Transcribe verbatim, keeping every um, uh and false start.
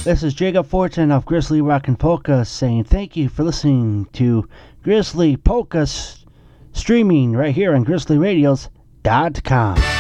This is Jacob Fortin of Grizzly Rock and Polka saying thank you for listening to Grizzly Polka s- streaming right here on grizzly radios dot com.